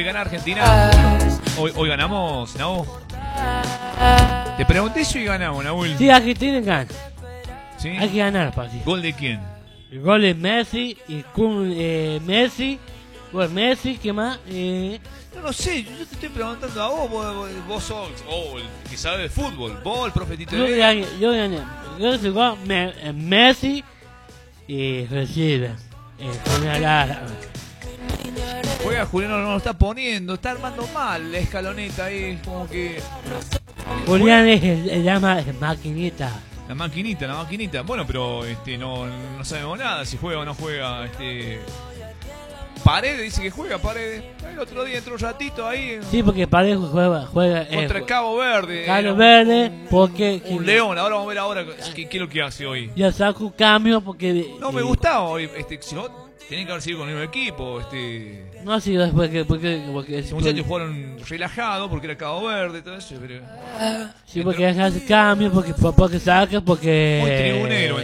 gana Argentina. Hoy ganamos, Nahu. Te pregunté si hoy ganamos, Nahuel. Sí, Argentina gana. ¿Sí? Hay que ganar, partido. ¿Gol de quién? El gol es Messi y con Messi. Bueno, Messi, ¿qué más? No sé, yo te estoy preguntando a vos sos el que sabe de fútbol, vos el profetito Yo de gané. Yo el gol Messi y recibe. Julián Lara. Juega Julián, no lo está poniendo, está armando mal la escaloneta ahí, como que... Julián es el llama maquinita. La maquinita. Bueno, pero no sabemos nada si juega o no juega. Paredes dice que juega, Paredes. El otro día entró un ratito ahí. Sí, porque Paredes juega contra Cabo Verde. Cabo Verde, porque... Un león, ahora vamos a ver ahora qué es lo que hace hoy. Ya saco un cambio porque... No me gustaba hoy. Si no, tienen que haber sido con el mismo equipo. No ha sido después porque los muchachos jugaron relajados porque era Cabo Verde y todo eso. Pero... Sí, porque hace cambio, porque saca, porque... Muy tribunero.